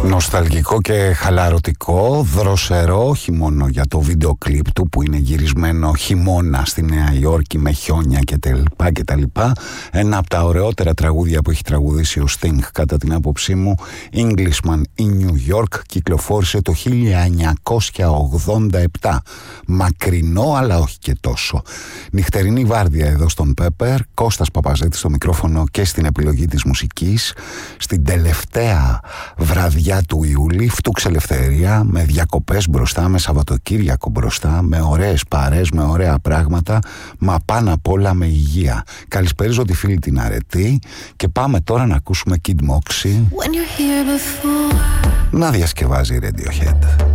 Νοσταλγικό και χαλαρωτικό, δροσερό, όχι μόνο για το βίντεο κλιπ του που είναι γυρισμένο χειμώνα στη Νέα Υόρκη με χιόνια και τα λοιπά. Ένα από τα ωραιότερα τραγούδια που έχει τραγουδήσει ο Sting κατά την άποψή μου, Englishman in New York, κυκλοφόρησε το 1987. Μακρινό αλλά όχι και τόσο. Νυχτερινή βάρδια εδώ στον Pepper, Κώστας Παπαζέτης στο μικρόφωνο και στην επιλογή της μουσικής. Στην τελευταία βραδιά του Ιούλη, φτούξε ελευθερία, με διακοπές μπροστά, με Σαββατοκύριακο μπροστά, με ωραίες παρές, με ωραία πράγματα, μα πάνω απ' όλα με υγεία. Καλησπέριζω τη φίλη την Αρετή και πάμε τώρα να ακούσουμε Kid Moxie να διασκευάζει Radiohead.